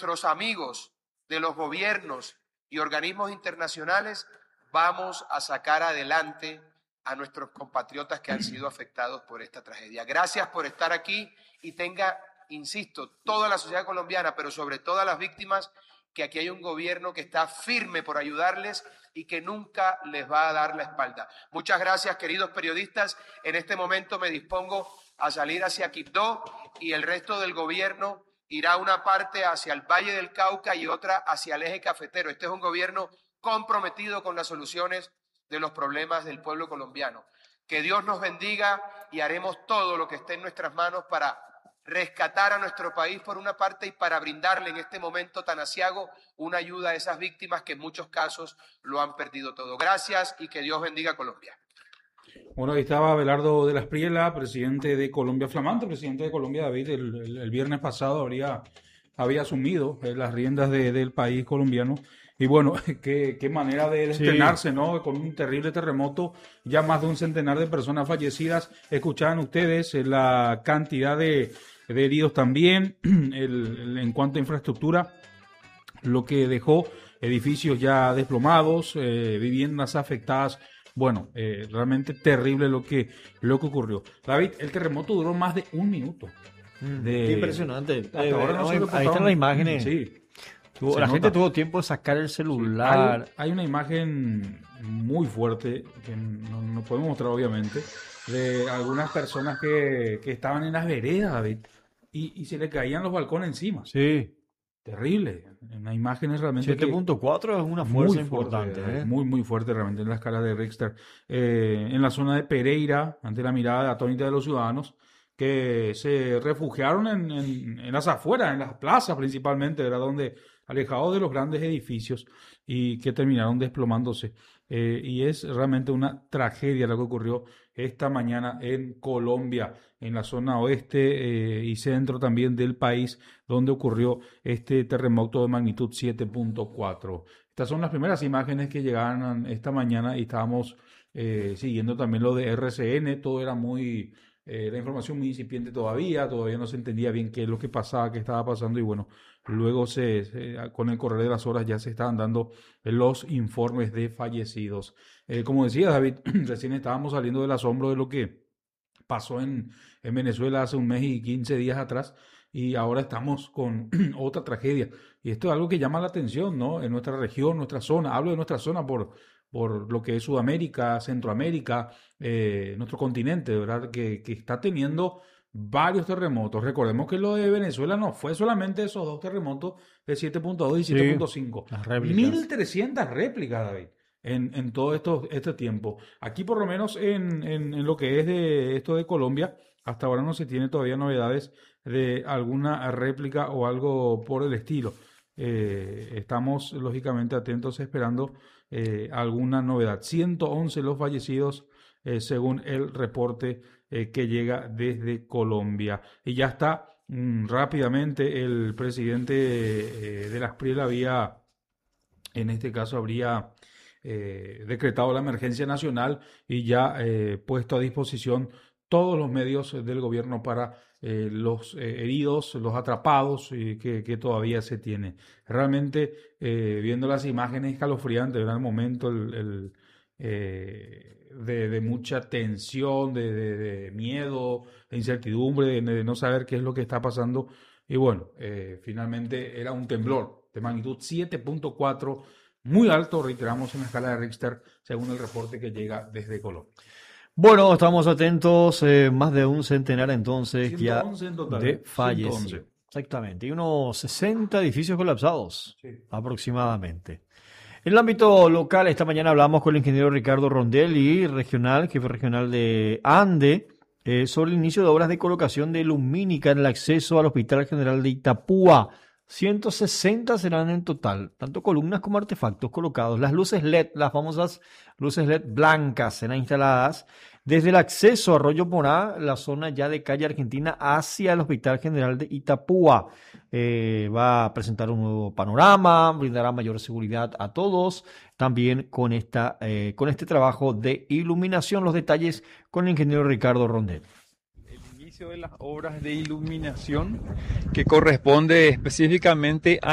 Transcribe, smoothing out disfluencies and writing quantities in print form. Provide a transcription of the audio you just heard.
nuestros amigos de los gobiernos y organismos internacionales, vamos a sacar adelante a nuestros compatriotas que han sido afectados por esta tragedia. Gracias por estar aquí y tenga, insisto, toda la sociedad colombiana, pero sobre todo a las víctimas, que aquí hay un gobierno que está firme por ayudarles y que nunca les va a dar la espalda. Muchas gracias, queridos periodistas. En este momento me dispongo a salir hacia Quibdó y el resto del gobierno irá una parte hacia el Valle del Cauca y otra hacia el eje cafetero. Este es un gobierno comprometido con las soluciones de los problemas del pueblo colombiano. Que Dios nos bendiga y haremos todo lo que esté en nuestras manos para rescatar a nuestro país por una parte y para brindarle en este momento tan aciago una ayuda a esas víctimas que en muchos casos lo han perdido todo. Gracias y que Dios bendiga a Colombia. Bueno, ahí estaba Abelardo de la Espriella, presidente de Colombia, flamante presidente de Colombia. David, el viernes pasado había asumido las riendas del país colombiano. Y bueno, qué manera de estrenarse, ¿no? Con un terrible terremoto, ya más de un centenar de personas fallecidas. Escuchaban ustedes la cantidad de heridos también, en cuanto a infraestructura, lo que dejó edificios ya desplomados, viviendas afectadas. Bueno, realmente terrible lo que ocurrió. David, el terremoto duró más de un minuto. Qué impresionante. Ahora ahí están las imágenes. Sí. La gente tuvo tiempo de sacar el celular. Hay una imagen muy fuerte, que no podemos mostrar obviamente, de algunas personas que estaban en las veredas, David, y se le caían los balcones encima. Sí. Terrible. Una imagen es realmente 7.4 es una fuerza importante. Muy, muy fuerte realmente en la escala de Richter. En la zona de Pereira, ante la mirada atónita de los ciudadanos, que se refugiaron en las afueras, en las plazas principalmente, era donde alejados de los grandes edificios y que terminaron desplomándose. Y es realmente una tragedia lo que ocurrió esta mañana en Colombia, en la zona oeste y centro también del país, donde ocurrió este terremoto de magnitud 7.4. Estas son las primeras imágenes que llegaron esta mañana y estábamos siguiendo también lo de RCN. Todo era la información muy incipiente todavía no se entendía bien qué es lo que pasaba, qué estaba pasando, y bueno, luego con el correr de las horas ya se estaban dando los informes de fallecidos. Como decía David, recién estábamos saliendo del asombro de lo que pasó en Venezuela hace un mes y 15 días atrás, y ahora estamos con otra tragedia. Y esto es algo que llama la atención, ¿no? En nuestra región, nuestra zona, hablo de nuestra zona por lo que es Sudamérica, Centroamérica, nuestro continente, ¿verdad? Que está teniendo varios terremotos. Recordemos que lo de Venezuela no fue solamente esos dos terremotos de 7.2 y 7.5. 1.300 réplicas, David, en todo este tiempo. Aquí, por lo menos, en lo que es de esto de Colombia, hasta ahora no se tiene todavía novedades de alguna réplica o algo por el estilo. Estamos, lógicamente, atentos esperando alguna novedad. 111 los fallecidos, según el reporte que llega desde Colombia. Y ya está rápidamente el presidente de la Espriella en este caso habría decretado la emergencia nacional y ya puesto a disposición todos los medios del gobierno para los heridos, los atrapados que todavía se tiene. Realmente, viendo las imágenes escalofriantes, era el momento de mucha tensión, de miedo, de incertidumbre, de no saber qué es lo que está pasando. Y bueno, finalmente era un temblor de magnitud 7.4, muy alto, reiteramos, en la escala de Richter, según el reporte que llega desde Colombia. Bueno, estamos atentos, más de un centenar entonces ya en total, de fallecidos. 111. Exactamente, y unos 60 edificios colapsados, Sí. aproximadamente. En el ámbito local, esta mañana hablamos con el ingeniero Ricardo Rondelli, jefe regional de ANDE, sobre el inicio de obras de colocación de lumínica en el acceso al Hospital General de Itapúa. 160 serán en total, tanto columnas como artefactos colocados. Las luces LED, las famosas luces LED blancas, serán instaladas desde el acceso a Arroyo Morá, la zona ya de calle Argentina, hacia el Hospital General de Itapúa. Va a presentar un nuevo panorama, brindará mayor seguridad a todos, también con este trabajo de iluminación. Los detalles con el ingeniero Ricardo Rondel. De las obras de iluminación que corresponde específicamente a